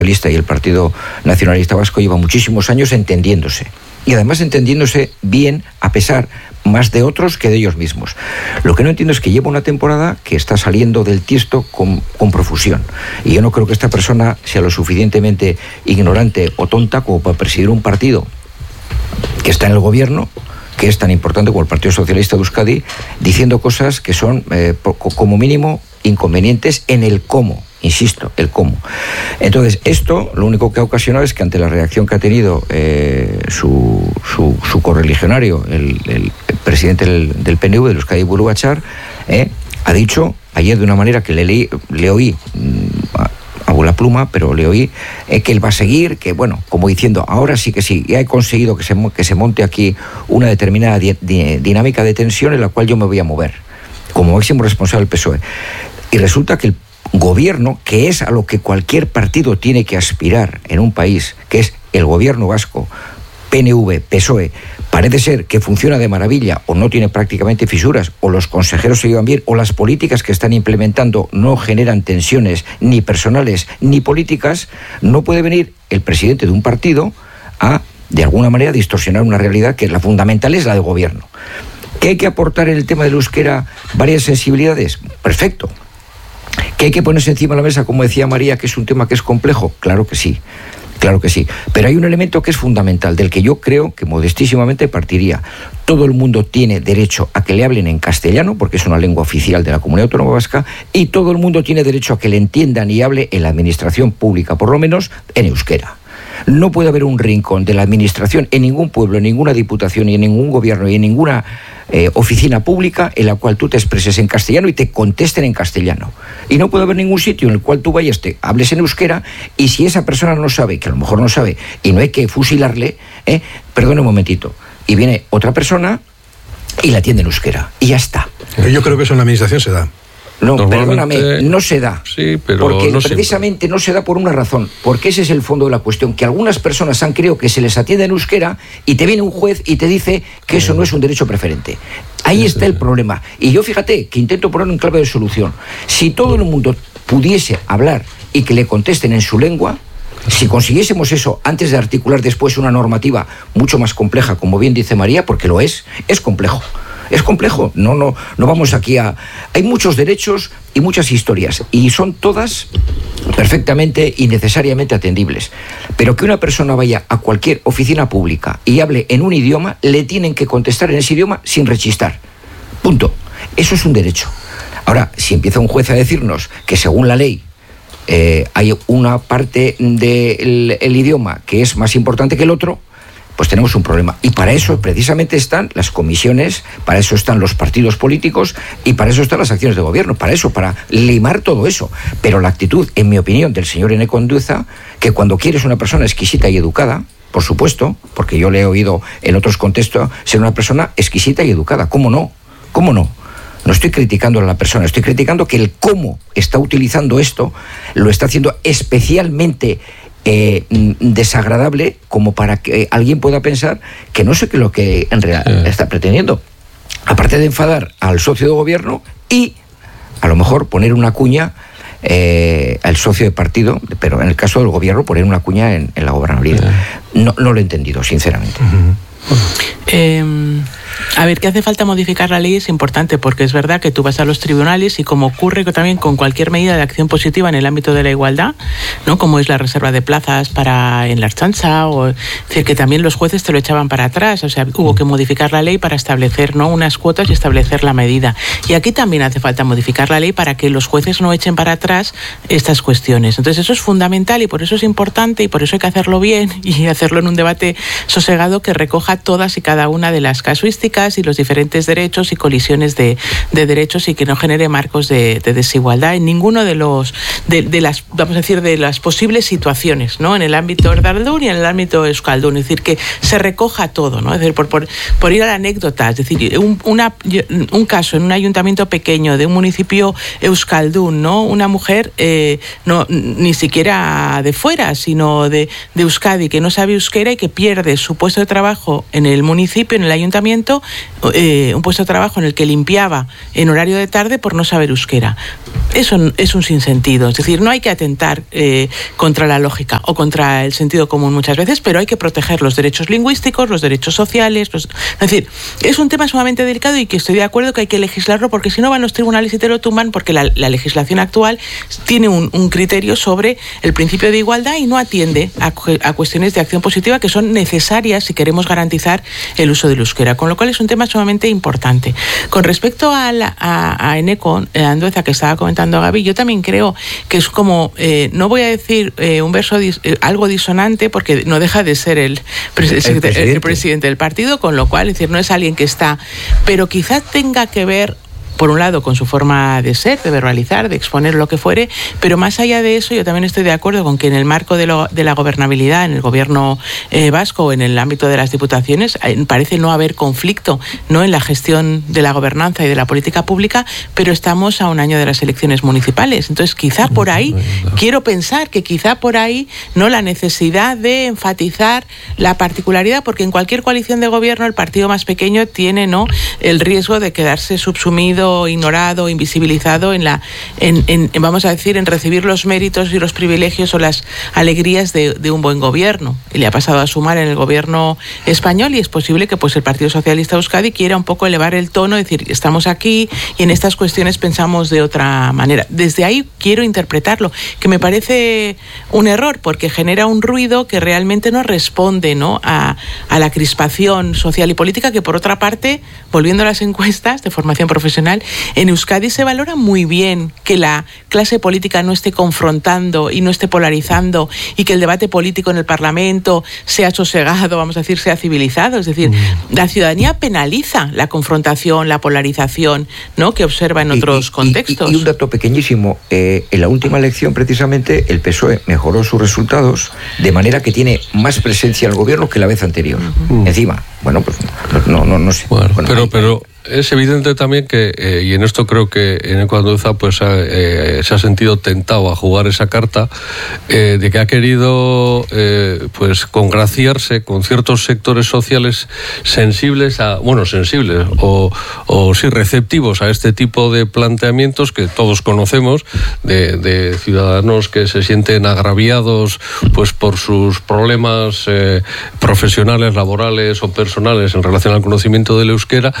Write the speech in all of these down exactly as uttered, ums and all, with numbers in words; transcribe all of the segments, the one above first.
Socialista y el Partido Nacionalista Vasco llevan muchísimos años entendiéndose. Y además entendiéndose bien, a pesar más de otros que de ellos mismos. Lo que no entiendo es que lleva una temporada que está saliendo del tiesto con, con profusión. Y yo no creo que esta persona sea lo suficientemente ignorante o tonta como para presidir un partido que está en el gobierno, que es tan importante como el Partido Socialista de Euskadi, diciendo cosas que son, eh, como mínimo, inconvenientes en el cómo. Insisto, el cómo. Entonces, esto lo único que ha ocasionado es que ante la reacción que ha tenido eh, su, su, su correligionario, el, el presidente del, del P N V, de Euskadi Buru Batzar, eh, ha dicho ayer de una manera que le, leí, le oí a, a la pluma, pero le oí eh, que él va a seguir, que bueno, como diciendo, ahora sí que sí, ya he conseguido que se, que se monte aquí una determinada di, di, dinámica de tensión en la cual yo me voy a mover, como máximo responsable del P S O E. Y resulta que el gobierno, que es a lo que cualquier partido tiene que aspirar en un país, que es el gobierno vasco, P N V, P S O E, parece ser que funciona de maravilla o no tiene prácticamente fisuras, o los consejeros se llevan bien, o las políticas que están implementando no generan tensiones ni personales ni políticas, no puede venir el presidente de un partido a, de alguna manera, distorsionar una realidad que la fundamental es la del gobierno. ¿Que hay que aportar en el tema del euskera varias sensibilidades? Perfecto. ¿Que hay que ponerse encima de la mesa, como decía María, que es un tema que es complejo? Claro que sí, claro que sí. Pero hay un elemento que es fundamental, del que yo creo que modestísimamente partiría. Todo el mundo tiene derecho a que le hablen en castellano, porque es una lengua oficial de la Comunidad Autónoma Vasca, y todo el mundo tiene derecho a que le entiendan y hable en la administración pública, por lo menos en euskera. No puede haber un rincón de la administración en ningún pueblo, en ninguna diputación, y en ningún gobierno, y en ninguna eh, oficina pública en la cual tú te expreses en castellano y te contesten en castellano. Y no puede haber ningún sitio en el cual tú vayas, te hables en euskera, y si esa persona no sabe, que a lo mejor no sabe, y no hay que fusilarle, eh, perdone un momentito, y viene otra persona y la atiende en euskera, y ya está. Pero yo creo que eso en la administración se da. No, perdóname, no se da. Sí, pero porque no precisamente siempre. No se da por una razón, porque ese es el fondo de la cuestión, que algunas personas han creído que se les atiende en euskera y te viene un juez y te dice que eso no es un derecho preferente. Ahí está el problema. Y yo, fíjate, que intento ponerlo en clave de solución. Si todo el mundo pudiese hablar y que le contesten en su lengua, si consiguiésemos eso antes de articular después una normativa mucho más compleja, como bien dice María, porque lo es, es complejo. Es complejo, no, no, no vamos aquí a... Hay muchos derechos y muchas historias, y son todas perfectamente y necesariamente atendibles. Pero que una persona vaya a cualquier oficina pública y hable en un idioma, le tienen que contestar en ese idioma sin rechistar. Punto. Eso es un derecho. Ahora, si empieza un juez a decirnos que según la ley eh, hay una parte del el idioma que es más importante que el otro, pues tenemos un problema. Y para eso precisamente están las comisiones, para eso están los partidos políticos y para eso están las acciones de gobierno, para eso, para limar todo eso. Pero la actitud, en mi opinión, del señor Eneko Andueza, que cuando quieres una persona exquisita y educada, por supuesto, porque yo le he oído en otros contextos ser una persona exquisita y educada, ¿cómo no? ¿Cómo no? No estoy criticando a la persona, estoy criticando que el cómo está utilizando esto lo está haciendo especialmente Eh, desagradable, como para que alguien pueda pensar que no sé qué es lo que en realidad está pretendiendo, aparte de enfadar al socio de gobierno y a lo mejor poner una cuña eh, al socio de partido, pero en el caso del gobierno poner una cuña en, en la gobernabilidad. No, no lo he entendido, sinceramente. Uh-huh. eh, A ver, que hace falta modificar la ley es importante, porque es verdad que tú vas a los tribunales y, como ocurre también con cualquier medida de acción positiva en el ámbito de la igualdad, ¿no?, como es la reserva de plazas para en la Ertzaintza, o es decir, que también los jueces te lo echaban para atrás, o sea, hubo que modificar la ley para establecer, ¿no?, unas cuotas y establecer la medida. Y aquí también hace falta modificar la ley para que los jueces no echen para atrás estas cuestiones. Entonces eso es fundamental y por eso es importante y por eso hay que hacerlo bien y hacerlo en un debate sosegado que recoja todas y cada una de las casuísticas y los diferentes derechos y colisiones de, de derechos, y que no genere marcos de, de desigualdad en ninguno de los de, de las vamos a decir de las posibles situaciones, ¿no?, en el ámbito erdaldun y en el ámbito euskaldun, es decir, que se recoja todo, ¿no? Es decir, por, por, por ir a la anécdota, es decir, un, una, un caso en un ayuntamiento pequeño de un municipio euskaldun, ¿no?, una mujer eh, no ni siquiera de fuera, sino de, de Euskadi, que no sabe euskera y que pierde su puesto de trabajo en el municipio, en el ayuntamiento, eh, un puesto de trabajo en el que limpiaba en horario de tarde por no saber euskera. eso es un sinsentido. Es decir, no hay que atentar eh, contra la lógica o contra el sentido común muchas veces, pero hay que proteger los derechos lingüísticos, los derechos sociales. Los... Es decir, es un tema sumamente delicado y que estoy de acuerdo que hay que legislarlo, porque si no van los tribunales y te lo tumban, porque la, la legislación actual tiene un, un criterio sobre el principio de igualdad y no atiende a, a cuestiones de acción positiva que son necesarias si queremos garantizar el uso del euskera, con lo cual es un tema sumamente importante. Con respecto a, la, a, a Eneko Andueza, que estaba comentando Gaby, yo también creo que es como, eh, no voy a decir eh, un verso dis, eh, algo disonante, porque no deja de ser el, pres el, presidente. el presidente del partido, con lo cual, es decir, no es alguien que está, pero quizás tenga que ver, por un lado, con su forma de ser, de verbalizar, de exponer lo que fuere, pero más allá de eso, yo también estoy de acuerdo con que en el marco de, lo, de la gobernabilidad, en el gobierno eh, vasco o en el ámbito de las diputaciones, eh, parece no haber conflicto, no en la gestión de la gobernanza y de la política pública, pero estamos a un año de las elecciones municipales. Entonces, quizá por ahí, quiero pensar que quizá por ahí, no la necesidad de enfatizar la particularidad, porque en cualquier coalición de gobierno, el partido más pequeño tiene, ¿no?, el riesgo de quedarse subsumido, ignorado, invisibilizado en la, en, en, vamos a decir, en recibir los méritos y los privilegios o las alegrías de, de un buen gobierno. Y le ha pasado a sumar en el gobierno español, y es posible que pues el Partido Socialista de Euskadi quiera un poco elevar el tono, decir, estamos aquí y en estas cuestiones pensamos de otra manera. Desde ahí quiero interpretarlo, que me parece un error, porque genera un ruido que realmente no responde, ¿no?, a, a la crispación social y política, que por otra parte, volviendo a las encuestas de formación profesional, en Euskadi se valora muy bien que la clase política no esté confrontando y no esté polarizando, y que el debate político en el Parlamento sea sosegado, vamos a decir, sea civilizado. Es decir, mm. la ciudadanía penaliza la confrontación, la polarización, ¿no?, que observa en otros y, y, contextos. Y, y un dato pequeñísimo, eh, en la última elección precisamente el P S O E mejoró sus resultados de manera que tiene más presencia en el gobierno que la vez anterior. Uh-huh. Encima, bueno, pues no, no, no sé. Bueno, bueno, pero, hay, pero es evidente también que, eh, y en esto creo que Eneko Andueza pues, eh, se ha sentido tentado a jugar esa carta, eh, de que ha querido eh, pues congraciarse con ciertos sectores sociales sensibles, a, bueno, sensibles o, o sí, receptivos a este tipo de planteamientos que todos conocemos, de, de ciudadanos que se sienten agraviados pues por sus problemas eh, profesionales, laborales o personales en relación al conocimiento del euskera,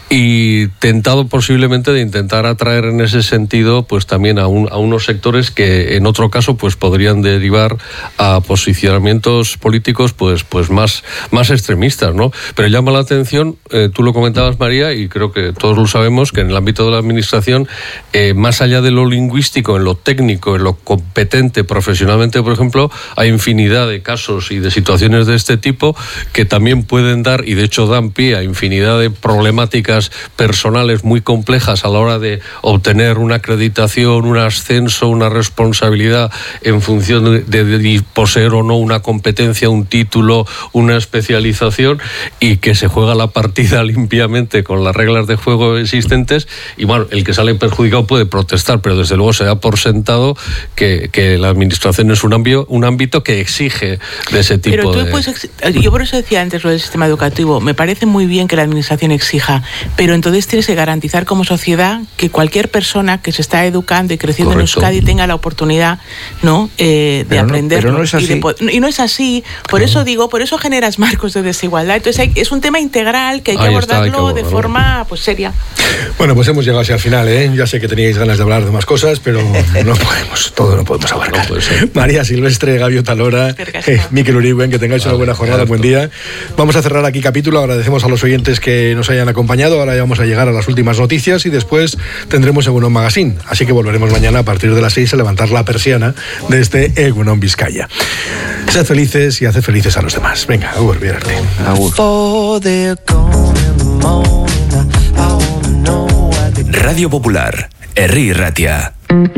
y tentado posiblemente de intentar atraer en ese sentido pues también a, un, a unos sectores que en otro caso pues podrían derivar a posicionamientos políticos pues, pues más, más extremistas, ¿no? Pero llama la atención, eh, tú lo comentabas, María, y creo que todos lo sabemos, que en el ámbito de la administración, eh, más allá de lo lingüístico, en lo técnico, en lo competente profesionalmente, por ejemplo, hay infinidad de casos y de situaciones de este tipo que también pueden dar, y de hecho dan pie a infinidad de problemáticas personales muy complejas a la hora de obtener una acreditación, un ascenso, una responsabilidad en función de, de, de poseer o no una competencia, un título, una especialización, y que se juega la partida limpiamente con las reglas de juego existentes, y bueno, el que sale perjudicado puede protestar, pero desde luego se da por sentado que, que la administración es un ámbito, un ámbito que exige de ese tipo pero tú de... Puedes, yo por eso decía antes lo del sistema educativo, me parece muy bien que la administración exija, pero entonces tienes que garantizar como sociedad que cualquier persona que se está educando y creciendo Correcto. En Euskadi tenga la oportunidad, ¿no?, eh, de aprender. No, no es así. Y, y no es así. Por claro. eso digo, por eso generas marcos de desigualdad. Entonces hay, es un tema integral que hay que Ahí abordarlo está, hay que abordarlo. de forma pues seria. Bueno, pues hemos llegado hacia el final, ¿eh? Ya sé que teníais ganas de hablar de más cosas, pero no podemos, todo no podemos abarcar. No puede ser. María Silvestre, Gaviota Lora, eh, Mikel Uriben, que tengáis vale, una buena jornada, buen día. Vamos a cerrar aquí capítulo, agradecemos a los oyentes que nos hayan acompañado, ahora ya vamos a llegar a las últimas noticias y después tendremos Egunon Magazine, así que volveremos mañana a partir de las seis a levantar la persiana de este Egunon Vizcaya. Sed felices y haced felices a los demás. Venga, agur, viérate. Agur. Radio Popular, Herri Ratia.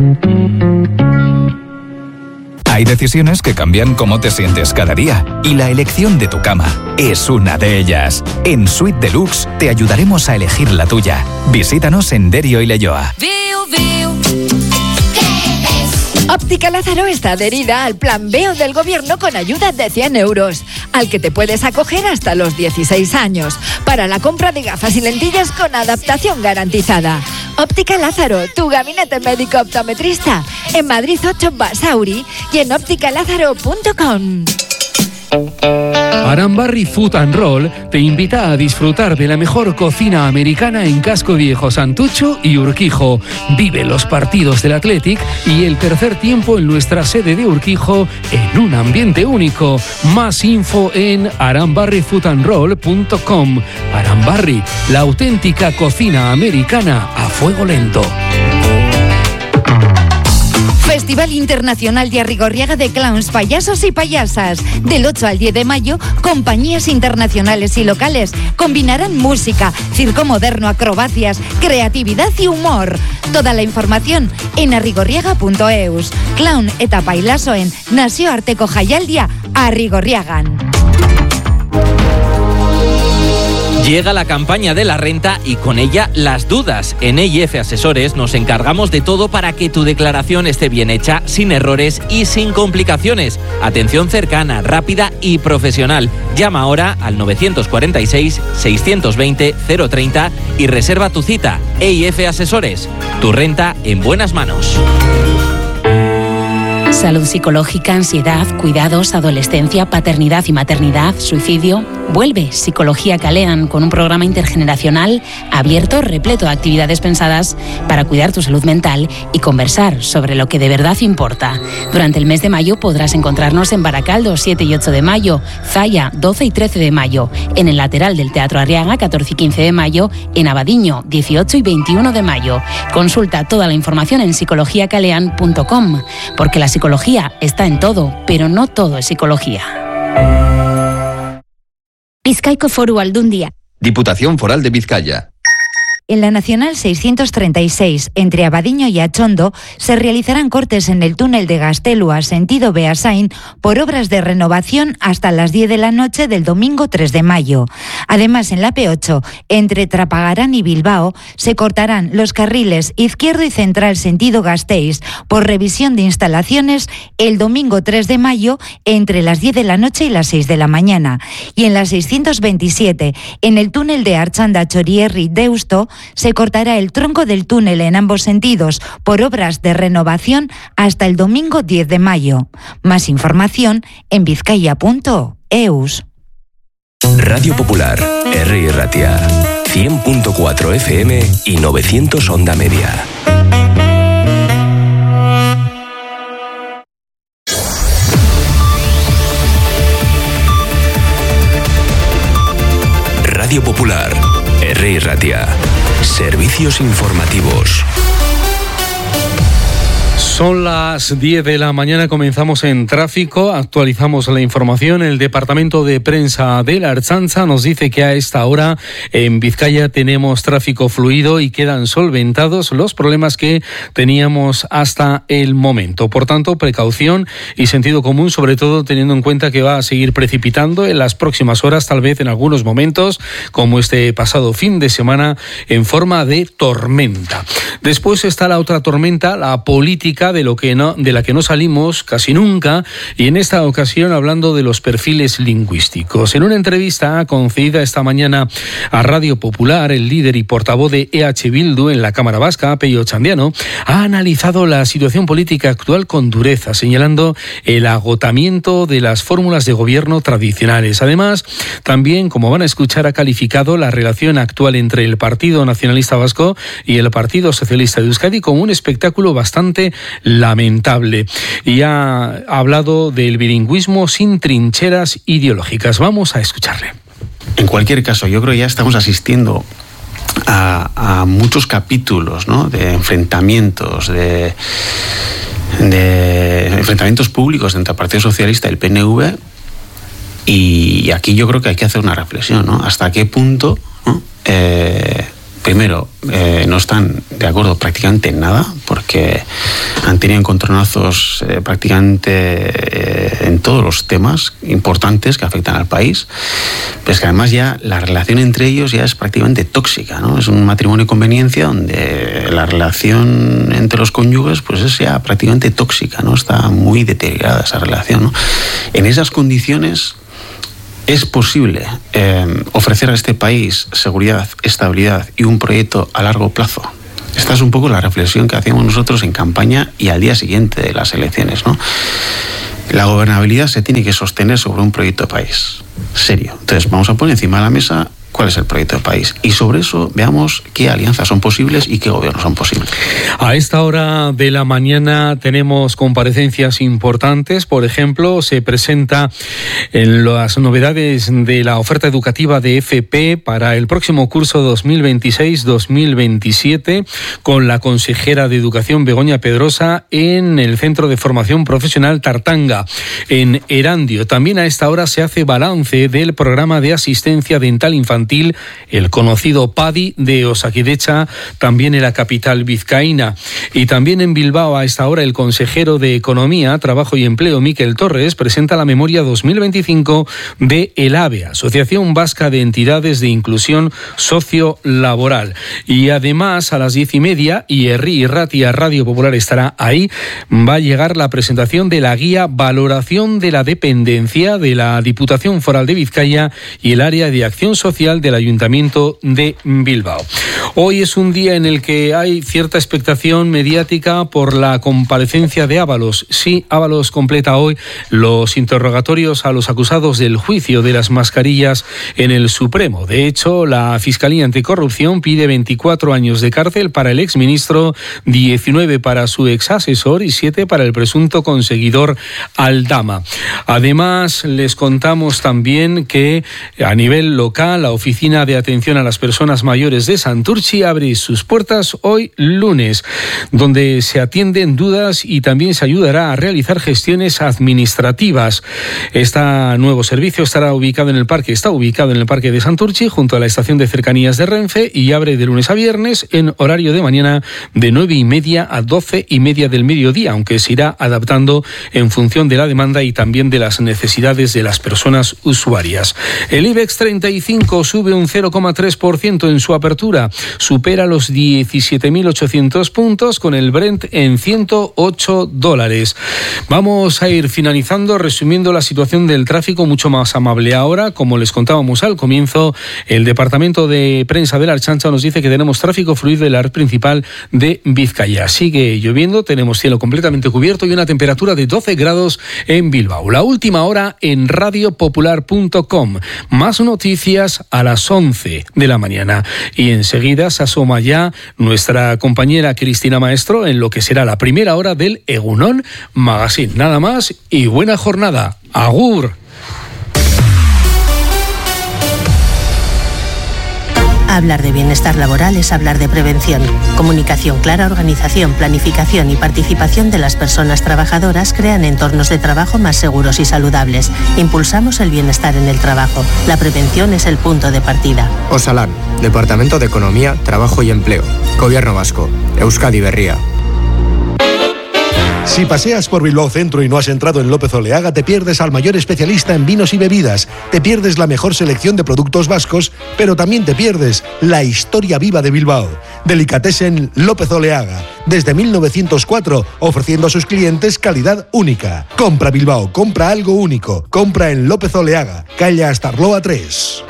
Hay decisiones que cambian cómo te sientes cada día, y la elección de tu cama es una de ellas. En Suite Deluxe te ayudaremos a elegir la tuya. Visítanos en Derio y Leioa. Viu, viu, ¿qué es? Óptica Lázaro está adherida al Plan B del Gobierno con ayuda de cien euros, al que te puedes acoger hasta los dieciséis años, para la compra de gafas y lentillas con adaptación garantizada. Óptica Lázaro, tu gabinete médico optometrista, en Madrid ocho Basauri y en óptica lázaro punto com. Arambarri Food and Roll te invita a disfrutar de la mejor cocina americana en Casco Viejo, Santucho y Urquijo. Vive los partidos del Athletic y el tercer tiempo en nuestra sede de Urquijo en un ambiente único. Más info en arambarri food and roll punto com. Arambarri, la auténtica cocina americana a fuego lento. Festival Internacional de Arrigorriaga de Clowns, Payasos y Payasas. Del ocho al diez de mayo, compañías internacionales y locales combinarán música, circo moderno, acrobacias, creatividad y humor. Toda la información en arrigorriaga punto eus. Clown eta pailasoen nazioarteko jaialdia Arrigorriagan. Llega la campaña de la renta y con ella las dudas. En E I F Asesores nos encargamos de todo para que tu declaración esté bien hecha, sin errores y sin complicaciones. Atención cercana, rápida y profesional. Llama ahora al novecientos cuarenta y seis, seiscientos veinte, cero treinta y reserva tu cita. E I F Asesores, tu renta en buenas manos. Salud psicológica, ansiedad, cuidados, adolescencia, paternidad y maternidad, suicidio. Vuelve Psicología Calean con un programa intergeneracional abierto, repleto de actividades pensadas para cuidar tu salud mental y conversar sobre lo que de verdad importa. Durante el mes de mayo podrás encontrarnos en Baracaldo, siete y ocho de mayo, Zaya, doce y trece de mayo, en el lateral del Teatro Arriaga, catorce y quince de mayo, en Abadiño, dieciocho y veintiuno de mayo. Consulta toda la información en psicología calean punto com, porque la psicología está en todo, pero no todo es psicología. Bizkaiko Foru Aldundia. Diputación Foral de Vizcaya. En la Nacional seiscientos treinta y seis, entre Abadiño y Achondo, se realizarán cortes en el túnel de Gaztelua, sentido Beasain, por obras de renovación hasta las diez de la noche del domingo tres de mayo. Además, en la P ocho, entre Trapagarán y Bilbao, se cortarán los carriles izquierdo y central sentido Gasteiz por revisión de instalaciones el domingo tres de mayo entre las diez de la noche y las seis de la mañana. Y en la seiscientos veintisiete, en el túnel de Archanda-Chorierri-Deusto, se cortará el tronco del túnel en ambos sentidos por obras de renovación hasta el domingo diez de mayo. Más información en bizkaia punto eus. Radio Popular, R I Ratia, cien punto cuatro F M y novecientos onda media. Radio Popular, R I Ratia. Servicios informativos. Son las diez de la mañana, comenzamos en tráfico, actualizamos la información. El Departamento de Prensa de la Ertzaintza nos dice que a esta hora en Vizcaya tenemos tráfico fluido y quedan solventados los problemas que teníamos hasta el momento. Por tanto, precaución y sentido común, sobre todo teniendo en cuenta que va a seguir precipitando en las próximas horas, tal vez en algunos momentos, como este pasado fin de semana, en forma de tormenta. Después está la otra tormenta, la política, de lo que no, de la que no salimos casi nunca, y en esta ocasión hablando de los perfiles lingüísticos. En una entrevista concedida esta mañana a Radio Popular, el líder y portavoz de E H Bildu en la Cámara Vasca, Pello Ochandiano, ha analizado la situación política actual con dureza, señalando el agotamiento de las fórmulas de gobierno tradicionales. Además, también, como van a escuchar, ha calificado la relación actual entre el Partido Nacionalista Vasco y el Partido Socialista de Euskadi como un espectáculo bastante lamentable, y ha hablado del bilingüismo sin trincheras ideológicas. Vamos a escucharle. En cualquier caso, yo creo que ya estamos asistiendo a, a muchos capítulos, ¿no?, de enfrentamientos, de, de enfrentamientos públicos entre el Partido Socialista y el P N V, y aquí yo creo que hay que hacer una reflexión, ¿no? Hasta qué punto, ¿no? Eh, Primero, eh, no están de acuerdo prácticamente en nada, porque han tenido encontronazos eh, prácticamente eh, en todos los temas importantes que afectan al país, pero es que además ya la relación entre ellos ya es prácticamente tóxica, ¿no? Es un matrimonio de conveniencia donde la relación entre los cónyuges pues es ya prácticamente tóxica, ¿no? Está muy deteriorada esa relación, ¿no? En esas condiciones es posible eh, ofrecer a este país seguridad, estabilidad y un proyecto a largo plazo. Esta es un poco la reflexión que hacemos nosotros en campaña y al día siguiente de las elecciones, ¿no? La gobernabilidad se tiene que sostener sobre un proyecto de país serio. Entonces vamos a poner encima de la mesa cuál es el proyecto de país y sobre eso veamos qué alianzas son posibles y qué gobiernos son posibles. A esta hora de la mañana tenemos comparecencias importantes. Por ejemplo, se presenta en las novedades de la oferta educativa de F P para el próximo curso dos mil veintiséis dos mil veintisiete con la consejera de Educación Begoña Pedrosa en el Centro de Formación Profesional Tartanga, en Erandio. También a esta hora se hace balance del programa de asistencia dental infantil, el conocido P A D I de Osakidecha, también en la capital vizcaína. Y también en Bilbao a esta hora el consejero de Economía, Trabajo y Empleo, Miquel Torres, presenta la memoria dos mil veinticinco de ELABE, Asociación Vasca de Entidades de Inclusión Sociolaboral. Y además a las diez y media, y Herri Irratia Radio Popular estará ahí, va a llegar la presentación de la guía Valoración de la Dependencia de la Diputación Foral de Vizcaya y el Área de Acción Social del Ayuntamiento de Bilbao. Hoy es un día en el que hay cierta expectación mediática por la comparecencia de Ábalos. Sí, Ábalos completa hoy los interrogatorios a los acusados del juicio de las mascarillas en el Supremo. De hecho, la Fiscalía Anticorrupción pide veinticuatro años de cárcel para el exministro, diecinueve para su exasesor y siete para el presunto conseguidor Aldama. Además, les contamos también que a nivel local, la Oficina de Atención a las Personas Mayores de Santurtzi abre sus puertas hoy lunes, donde se atienden dudas y también se ayudará a realizar gestiones administrativas. Este nuevo servicio estará ubicado en el parque, está ubicado en el parque de Santurtzi, junto a la estación de cercanías de Renfe, y abre de lunes a viernes en horario de mañana de nueve y media a doce y media del mediodía, aunque se irá adaptando en función de la demanda y también de las necesidades de las personas usuarias. El IBEX treinta y cinco sube un cero coma tres por ciento en su apertura, supera los diecisiete mil ochocientos puntos con el Brent en ciento ocho dólares. Vamos a ir finalizando, resumiendo la situación del tráfico mucho más amable ahora. Como les contábamos al comienzo, el Departamento de Prensa de la Ertzaintza nos dice que tenemos tráfico fluido en la red principal de Vizcaya. Sigue lloviendo, tenemos cielo completamente cubierto y una temperatura de doce grados en Bilbao. La última hora en radio popular punto com. Más noticias a las once de la mañana. Y enseguida se asoma ya nuestra compañera Cristina Maestro en lo que será la primera hora del Egunon Magazine. Nada más y buena jornada. Agur. Hablar de bienestar laboral es hablar de prevención. Comunicación clara, organización, planificación y participación de las personas trabajadoras crean entornos de trabajo más seguros y saludables. Impulsamos el bienestar en el trabajo. La prevención es el punto de partida. Osalan, Departamento de Economía, Trabajo y Empleo. Gobierno Vasco. Euskadi Berria. Si paseas por Bilbao Centro y no has entrado en López Oleaga, te pierdes al mayor especialista en vinos y bebidas, te pierdes la mejor selección de productos vascos, pero también te pierdes la historia viva de Bilbao. Delicatessen López Oleaga, desde mil novecientos cuatro, ofreciendo a sus clientes calidad única. Compra Bilbao, compra algo único, compra en López Oleaga, calle Astarloa tres.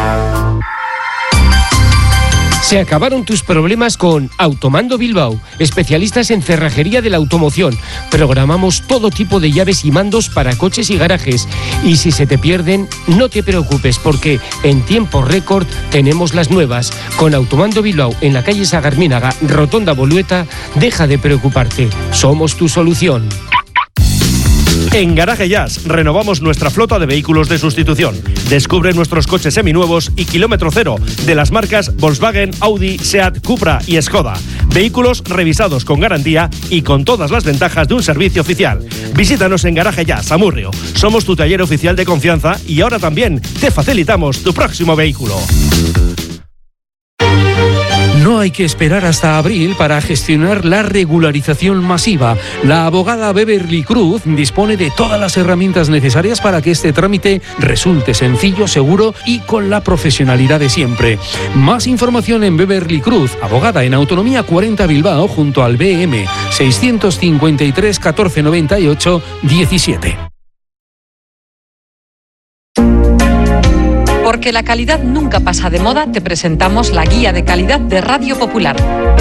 Se acabaron tus problemas con Automando Bilbao, especialistas en cerrajería de la automoción. Programamos todo tipo de llaves y mandos para coches y garajes. Y si se te pierden, no te preocupes, porque en tiempo récord tenemos las nuevas. Con Automando Bilbao en la calle Sagarminaga, Rotonda Bolueta, deja de preocuparte. Somos tu solución. En Garaje Jazz renovamos nuestra flota de vehículos de sustitución. Descubre nuestros coches seminuevos y kilómetro cero de las marcas Volkswagen, Audi, Seat, Cupra y Skoda. Vehículos revisados con garantía y con todas las ventajas de un servicio oficial. Visítanos en Garaje Jazz, Amurrio. Somos tu taller oficial de confianza y ahora también te facilitamos tu próximo vehículo. No No hay que esperar hasta abril para gestionar la regularización masiva. La abogada Beverly Cruz dispone de todas las herramientas necesarias para que este trámite resulte sencillo, seguro y con la profesionalidad de siempre. Más información en Beverly Cruz, abogada en Autonomía cuarenta Bilbao, junto al B M seiscientos cincuenta y tres catorce noventa y ocho diecisiete. Porque la calidad nunca pasa de moda, te presentamos la guía de calidad de Radio Popular.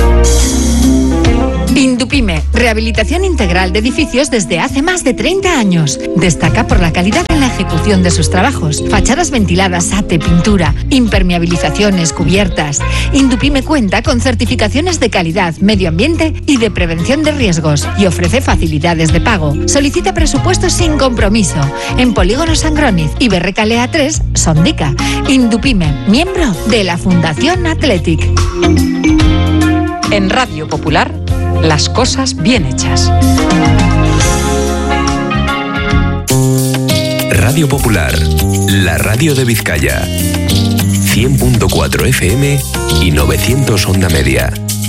Indupime, rehabilitación integral de edificios desde hace más de treinta años. Destaca por la calidad en la ejecución de sus trabajos. Fachadas ventiladas, ate, pintura, impermeabilizaciones, cubiertas. Indupime cuenta con certificaciones de calidad, medio ambiente y de prevención de riesgos y ofrece facilidades de pago. Solicita presupuestos sin compromiso en Polígono Sangroniz y Berrecalea tres, Sondica. Indupime, miembro de la Fundación Athletic. En Radio Popular, las cosas bien hechas. Radio Popular, la radio de Vizcaya. cien punto cuatro F M y novecientos onda media.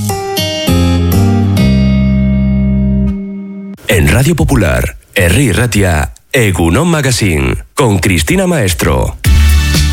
En Radio Popular, Herri Ratia, Egunon Magazine, con Cristina Maestro.